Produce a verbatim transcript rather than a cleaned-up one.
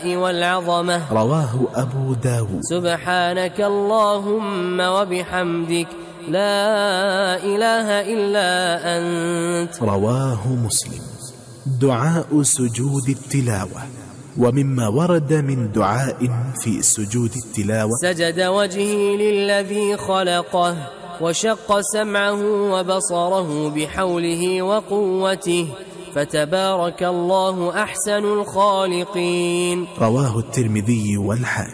والعظمة. رواه أبو داود. سبحانك اللهم وبحمدك لا إله إلا أنت. رواه مسلم. دعاء سجود التلاوة. ومما ورد من دعاء في سجود التلاوة: سجد وجهي للذي خلقه وشق سمعه وبصره بحوله وقوته فتبارك الله أحسن الخالقين. رواه الترمذي والحاكم.